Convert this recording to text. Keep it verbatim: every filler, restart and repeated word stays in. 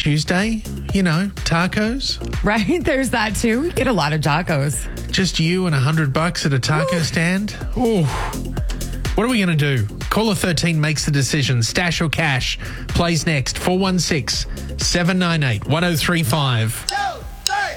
Tuesday, you know, tacos. Right? There's that too. We get a lot of tacos. Just you and a hundred bucks at a taco Ooh. stand. Ooh. What are we going to do? Caller thirteen makes the decision. Stash or cash? Plays next. four one six, seven nine eight, one oh three five.